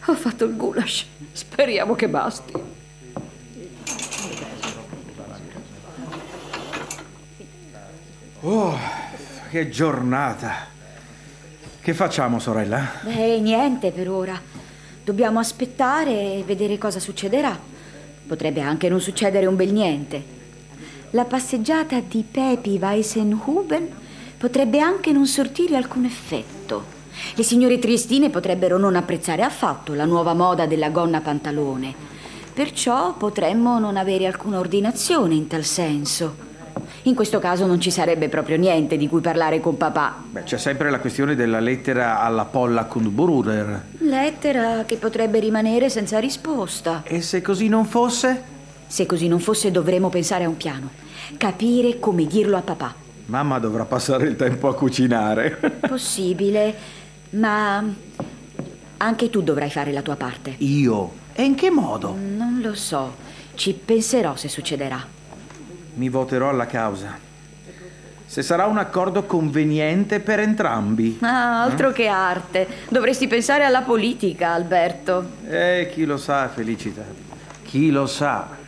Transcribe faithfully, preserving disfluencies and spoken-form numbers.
Ho fatto il goulash. Speriamo che basti. Oh, che giornata. Che facciamo, sorella? Beh, niente per ora. Dobbiamo aspettare e vedere cosa succederà. Potrebbe anche non succedere un bel niente. La passeggiata di Pepi Weissenhuben potrebbe anche non sortire alcun effetto. Le signore Triestine potrebbero non apprezzare affatto la nuova moda della gonna pantalone. Perciò potremmo non avere alcuna ordinazione in tal senso. In questo caso non ci sarebbe proprio niente di cui parlare con papà. Beh, c'è sempre la questione della lettera alla Polla Kundbruder. Lettera che potrebbe rimanere senza risposta. E se così non fosse? Se così non fosse, dovremmo pensare a un piano. Capire come dirlo a papà. Mamma dovrà passare il tempo a cucinare. Possibile, ma anche tu dovrai fare la tua parte. Io? E in che modo? Non lo so. Ci penserò se succederà. Mi voterò alla causa. Se sarà un accordo conveniente per entrambi. Ah, altro eh? che arte. Dovresti pensare alla politica, Alberto. Eh, chi lo sa, Felicità. Chi lo sa.